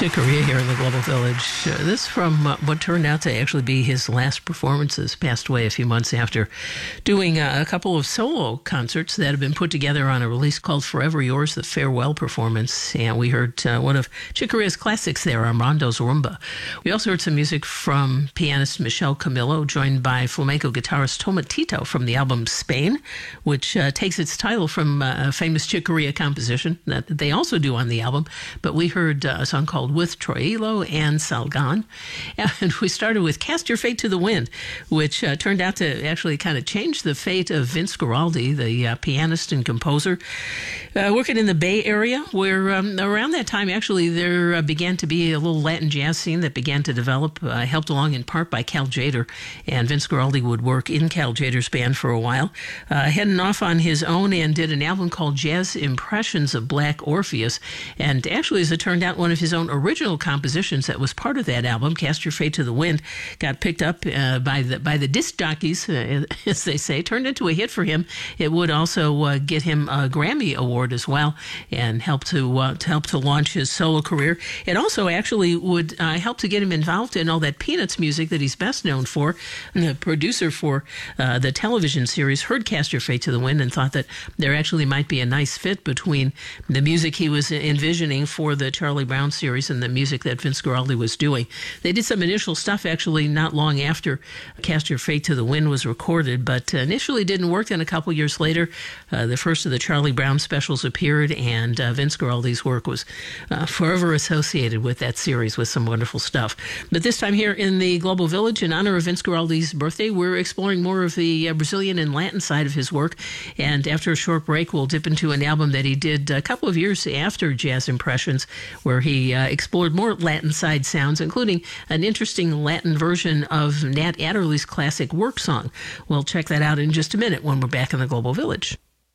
Chick Corea here in the Global Village. This from what turned out to actually be his last performances. Passed away a few months after doing a couple of solo concerts that have been put together on a release called Forever Yours, the farewell performance. And we heard one of Chick Corea's classics there, Armando's Rumba. We also heard some music from pianist Michelle Camillo, joined by flamenco guitarist Tomatito from the album Spain, which takes its title from a famous Chick Corea composition that they also do on the album. But we heard a song called With Troilo and Salgan. And we started with Cast Your Fate to the Wind, which turned out to actually kind of change the fate of Vince Guaraldi, the pianist and composer, working in the Bay Area, where around that time, actually, there began to be a little Latin jazz scene that began to develop, helped along in part by Cal Tjader. And Vince Guaraldi would work in Cal Tjader's band for a while, heading off on his own and did an album called Jazz Impressions of Black Orpheus. And actually, as it turned out, one of his own original compositions that was part of that album, Cast Your Fate to the Wind, got picked up by the disc jockeys, as they say, turned into a hit for him. It would also get him a Grammy Award as well, and help to launch his solo career. It also actually would help to get him involved in all that Peanuts music that he's best known for. And the producer for the television series heard Cast Your Fate to the Wind and thought that there actually might be a nice fit between the music he was envisioning for the Charlie Brown series and the music that Vince Guaraldi was doing. They did some initial stuff actually not long after Cast Your Fate to the Wind was recorded, but initially didn't work. Then a couple years later, the first of the Charlie Brown specials appeared, and Vince Guaraldi's work was forever associated with that series with some wonderful stuff. But this time here in the Global Village, in honor of Vince Guaraldi's birthday, we're exploring more of the Brazilian and Latin side of his work. And after a short break, we'll dip into an album that he did a couple of years after Jazz Impressions, where he explored more Latin side sounds, including an interesting Latin version of Nat Adderley's classic Work Song. We'll check that out in just a minute when we're back in the Global Village.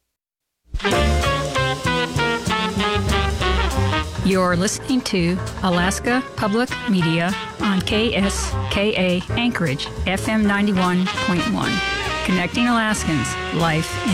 You're listening to Alaska Public Media on KSKA Anchorage, FM 91.1. Connecting Alaskans, life in